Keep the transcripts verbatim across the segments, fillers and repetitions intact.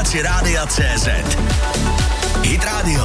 aplikaci Rádia C Z. Hit Radio.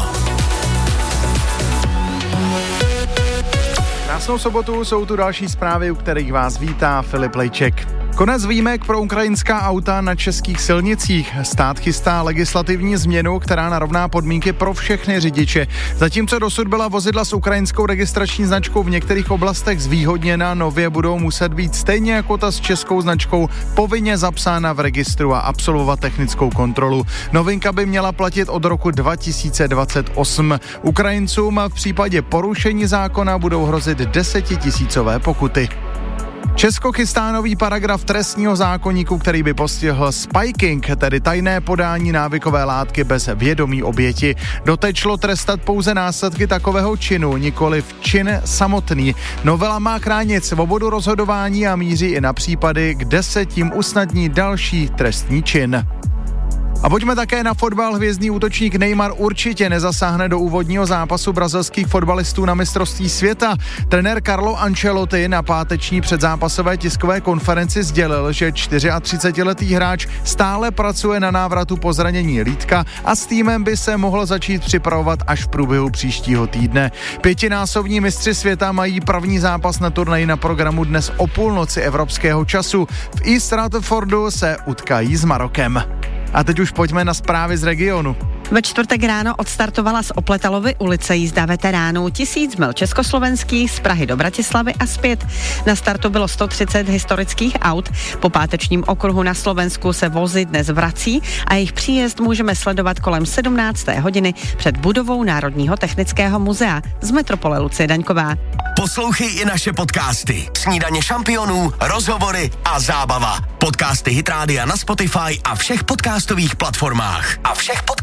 Krásnou sobotu, jsou tu další zprávy, u kterých vás vítá Filip Lejček. Konec výjimek pro ukrajinská auta na českých silnicích. Stát chystá legislativní změnu, která narovná podmínky pro všechny řidiče. Zatímco dosud byla vozidla s ukrajinskou registrační značkou v některých oblastech zvýhodněna, nově budou muset být stejně jako ta s českou značkou povinně zapsána v registru a absolvovat technickou kontrolu. Novinka by měla platit od roku dva tisíce dvacet osm. Ukrajincům v případě porušení zákona budou hrozit desetitisícové pokuty. Česko chystá nový paragraf trestního zákoníku, který by postihl spiking, tedy tajné podání návykové látky bez vědomí oběti. Doteď šlo trestat pouze následky takového činu, nikoliv čin samotný. Novela má chránit svobodu rozhodování a míří i na případy, kde se tím usnadní další trestní čin. A pojďme také na fotbal. Hvězdný útočník Neymar určitě nezasáhne do úvodního zápasu brazilských fotbalistů na mistrovství světa. Trenér Carlo Ancelotti na páteční předzápasové tiskové konferenci sdělil, že třicetičtyřletý hráč stále pracuje na návratu po zranění lítka a s týmem by se mohl začít připravovat až v průběhu příštího týdne. Pětinásobní mistři světa mají první zápas na turnaji na programu dnes o půlnoci evropského času. V East Rutherfordu se utkají s Marokem. A teď už pojďme na zprávy z regionu. Ve čtvrtek ráno odstartovala z Opletalovy ulice jízda veteránů tisíc mil československých z Prahy do Bratislavy a zpět. Na startu bylo sto třicet historických aut. Po pátečním okruhu na Slovensku se vozy dnes vrací a jejich příjezd můžeme sledovat kolem sedmnácté hodiny před budovou Národního technického muzea. Z metropole Lucie Daňková. Poslouchej i naše podcasty. Snídaně šampionů, rozhovory a zábava. Podcasty Hit Rádia na Spotify a všech podcastových platformách. A všech podcastových